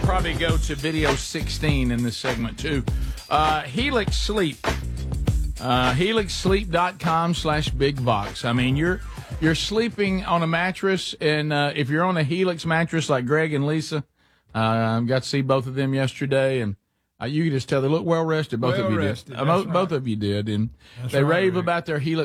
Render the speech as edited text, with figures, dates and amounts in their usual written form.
probably go to video 16 in this segment, too. Helix Sleep. HelixSleep.com/BigVox. I mean, you're sleeping on a mattress, and if you're on a Helix mattress like Greg and Lisa, I got to see both of them yesterday, and you can just tell they look well rested. Both of you did. Both of you did, and they rave about their Helix